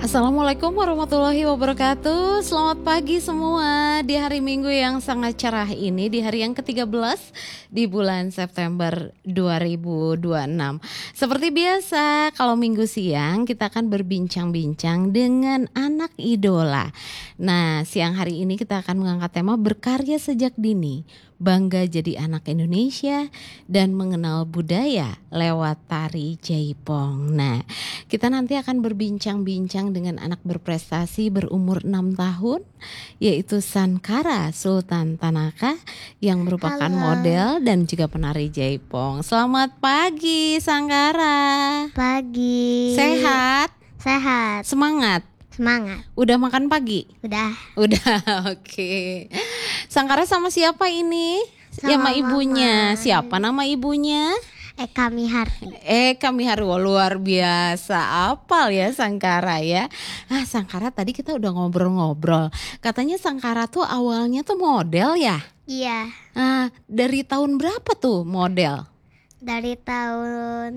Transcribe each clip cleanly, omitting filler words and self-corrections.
Assalamualaikum warahmatullahi wabarakatuh. Selamat pagi semua di hari Minggu yang sangat cerah ini, di hari yang ke-13 di bulan September 2026. Seperti biasa, kalau Minggu siang kita akan berbincang-bincang dengan anak idola. Nah, siang hari ini kita akan mengangkat tema berkarya sejak dini, bangga jadi anak Indonesia dan mengenal budaya lewat tari jaipong. Nah, kita nanti akan berbincang-bincang dengan anak berprestasi berumur 6 tahun, yaitu Sankara Sultan Tanaka yang merupakan model dan juga penari jaipong. Selamat pagi Sankara. Pagi. Sehat? Sehat. Semangat? Semangat. Udah makan pagi? Udah. Oke. Sankara sama siapa ini? Sama ibunya. mama. Siapa nama ibunya? Eka Miharti. Kami Harwo, luar biasa. Apal ya Sankara ya. Sankara tadi kita udah ngobrol-ngobrol. Katanya Sankara tuh awalnya tuh model ya? Iya. Dari tahun berapa tuh model? Dari tahun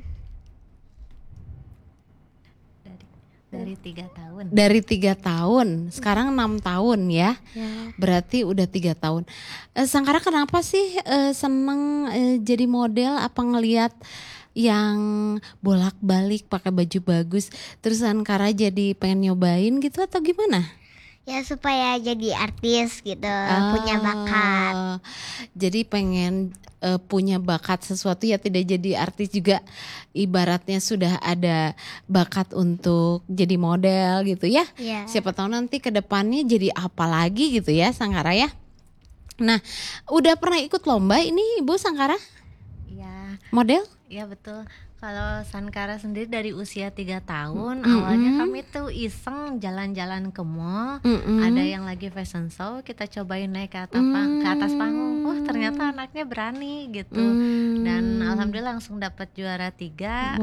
Dari 3 tahun. Dari 3 tahun. Sekarang 6 tahun ya. ya. Berarti udah 3 tahun. Sankara kenapa sih seneng jadi model? Apa ngelihat yang bolak-balik pakai baju bagus, terus Sankara jadi pengen nyobain gitu atau gimana? Ya supaya jadi artis gitu, punya bakat. Jadi pengen punya bakat sesuatu ya, tidak jadi artis juga, ibaratnya sudah ada bakat untuk jadi model gitu ya. Iya. Siapa tahu nanti ke depannya jadi apa lagi gitu ya Sankara ya. Nah, udah pernah ikut lomba ini Ibu Sankara? Iya. Model? Iya betul. Kalau Sankara sendiri dari usia 3 tahun, awalnya kami tuh iseng jalan-jalan ke mall, ada yang lagi fashion show, kita cobain naik ke atas panggung. Oh ternyata anaknya berani gitu. Dan alhamdulillah langsung dapat juara 3.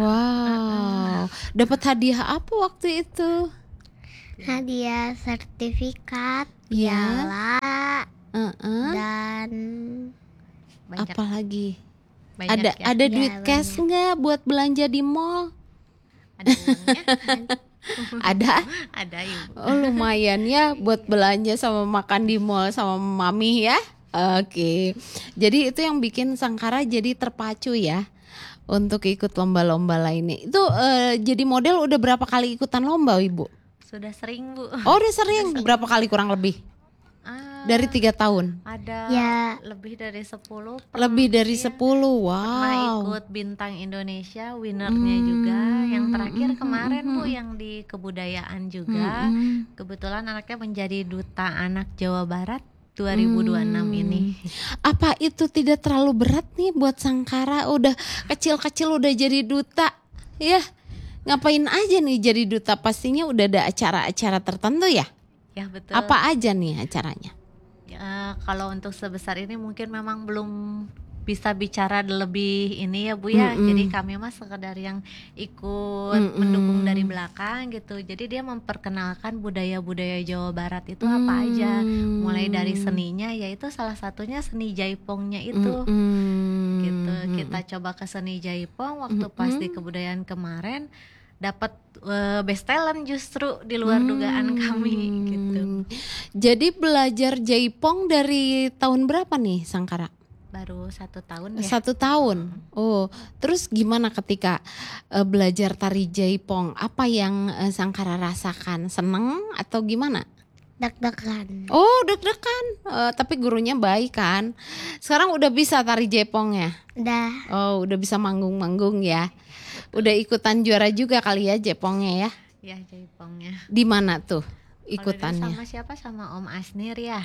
Wow. Dapat hadiah apa waktu itu? Hadiah sertifikat, Ya. piala, dan Banyak, Apa lagi? banyak ya. Ada Ya, duit cash nggak buat belanja di mall? Ada uangnya. Ada? Ada Ibu. Oh lumayan ya buat belanja sama makan di mall sama mami ya. Oke. Jadi itu yang bikin Sankara jadi terpacu ya untuk ikut lomba-lomba lainnya. Itu jadi model udah berapa kali ikutan lomba Ibu? Sudah sering Bu. Oh udah sering. Berapa kali kurang lebih? Dari 3 tahun? Ada Ya. lebih dari 10. Lebih dari 10. Pernah Wow. ikut Bintang Indonesia, winernya juga. Yang terakhir kemarin Bu yang di kebudayaan juga. Kebetulan anaknya menjadi duta anak Jawa Barat 2026 ini. Apa itu tidak terlalu berat nih buat Sankara? Udah kecil-kecil udah jadi duta ya. Ngapain aja nih jadi duta? Pastinya udah ada acara-acara tertentu ya. Ya betul. Apa aja nih acaranya? Kalau untuk sebesar ini mungkin memang belum bisa bicara lebih ini ya Bu ya. Jadi kami mah sekedar yang ikut mendukung dari belakang gitu. Jadi dia memperkenalkan budaya-budaya Jawa Barat itu apa aja. Mulai dari seninya, yaitu salah satunya seni jaipongnya itu. Gitu. Kita coba ke seni jaipong waktu pas di kebudayaan kemarin, dapat best talent justru di luar dugaan kami gitu. Jadi belajar jaipong dari tahun berapa nih Sankara? Baru 1 tahun ya. 1 tahun. Oh, terus gimana ketika belajar tari jaipong? Apa yang Sankara rasakan? Seneng atau gimana? deg-degan. Oh, deg-degan. Tapi gurunya baik kan? Sekarang udah bisa tari jaipong ya? Udah. Oh, udah bisa manggung-manggung ya. Udah ikutan juara juga kali ya jaipongnya ya? Ya jaipongnya. Di mana tuh Kalau ikutannya? dulu sama siapa? Sama Om Asnir ya.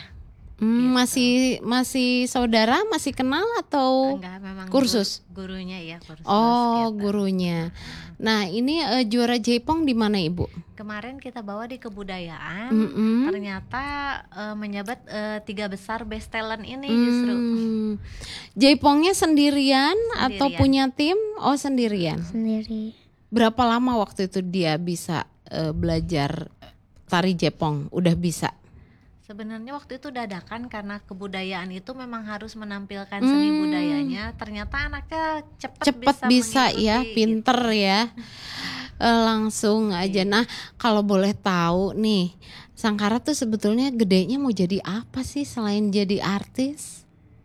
Masih saudara, masih kenal atau Enggak, memang kursus? Gurunya ya kursus. Oh, gitu. gurunya. Nah, ini juara jaipong di mana Ibu? Kemarin kita bawa di kebudayaan, ternyata menjabat 3 besar best talent ini justru. Jaipongnya sendirian atau Sendirian. punya tim? Oh, sendirian. Sendiri. Berapa lama waktu itu dia bisa belajar tari jaipong? Udah bisa? Sebenarnya waktu itu dadakan karena kebudayaan itu memang harus menampilkan seni budayanya. Ternyata anaknya cepat Cepet bisa mengikuti, ya, pinter ya. langsung aja. Nah, kalau boleh tahu nih, Sangkara tuh sebetulnya gedenya mau jadi apa sih selain jadi artis?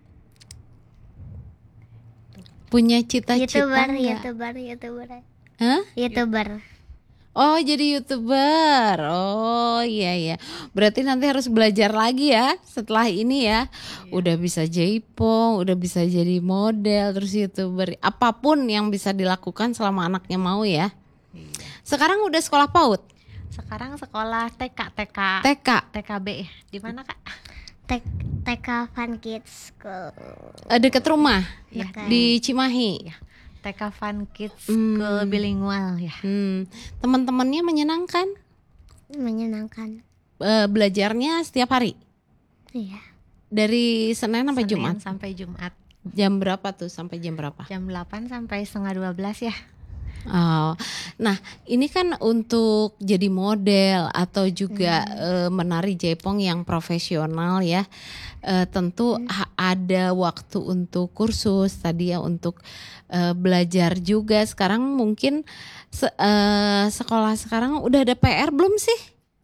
Punya cita-cita YouTuber, nggak? YouTuber. Hah? YouTuber. Oh, jadi YouTuber. Oh, iya. Berarti nanti harus belajar lagi ya setelah ini ya. Udah bisa jaipong, udah bisa jadi model, terus YouTuber. Apapun yang bisa dilakukan selama anaknya mau ya. Sekarang udah sekolah PAUD? Sekarang sekolah TK. TKB di mana Kak? TK Fun Kids School. Deket rumah? Ya, Di Cimahi? ya. TK Fun Kids School bilingual ya. Teman-temannya menyenangkan? Menyenangkan. Belajarnya setiap hari? Iya. Dari Senin sampai Senin Jumat? sampai Jumat. Jam berapa tuh sampai jam berapa? Jam 8 sampai setengah 12 ya. Oh, nah ini kan untuk jadi model atau juga menari jaipong yang profesional ya, tentu ada waktu untuk kursus tadi ya, untuk belajar juga. Sekarang mungkin sekolah sekarang udah ada PR belum sih?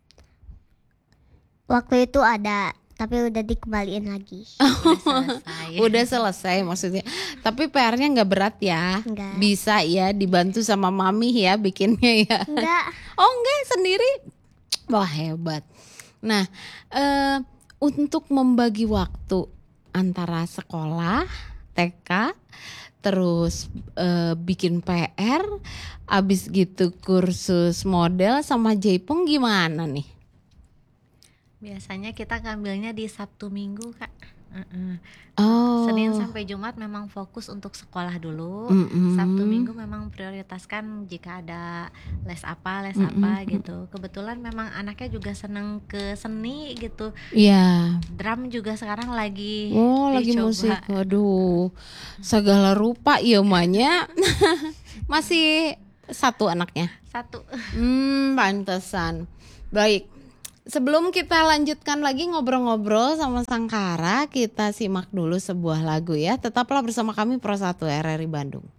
Waktu itu ada, tapi udah dikembaliin lagi. Selesai. Udah selesai maksudnya. Tapi PR-nya nggak berat ya? Nggak. Bisa ya dibantu sama mami ya bikinnya ya? Enggak. Oh enggak, sendiri? Wah hebat. Nah, untuk membagi waktu antara sekolah, TK, terus bikin PR, abis gitu kursus model sama jaipong gimana nih? Biasanya kita ngambilnya di Sabtu Minggu Kak. Oh. Senin sampai Jumat memang fokus untuk sekolah dulu. Sabtu Minggu memang prioritaskan jika ada les apa gitu. Kebetulan memang anaknya juga senang ke seni gitu. Iya. Drum juga sekarang lagi Lagi dicoba. musik. Waduh. Segala rupa ya emaknya. Masih satu anaknya. Satu. Pantesan. Baik. Sebelum kita lanjutkan lagi ngobrol-ngobrol sama Sangkara, kita simak dulu sebuah lagu ya. Tetaplah bersama kami Pro 1 RRI Bandung.